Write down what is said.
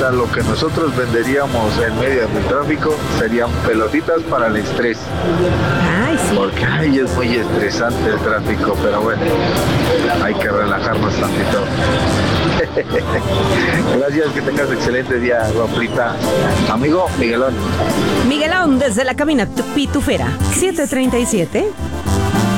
Ahora lo que nosotros venderíamos en medio del tráfico serían pelotitas para el estrés. Ay, sí. Porque es muy estresante el tráfico, pero bueno, hay que relajarnos tantito. Gracias, que tengas excelente día, Raflita. Amigo Miguelón. Miguelón desde la cabina pitufera 737.